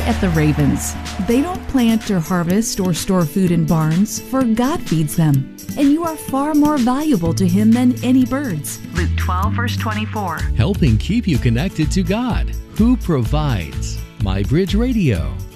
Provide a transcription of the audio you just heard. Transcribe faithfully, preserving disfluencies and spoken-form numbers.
at the ravens. They don't plant or harvest or store food in barns, for God feeds them. And you are far more valuable to Him than any birds. Luke twelve, verse twenty-four. Helping keep you connected to God, who provides. MyBridge Radio.